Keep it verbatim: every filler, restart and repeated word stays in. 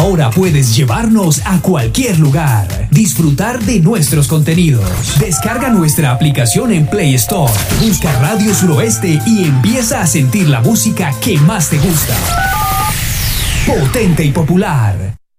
Ahora puedes llevarnos a cualquier lugar, disfrutar de nuestros contenidos. Descarga nuestra aplicación en Play Store, busca Radio Suroeste y empieza a sentir la música que más te gusta. Potente y popular.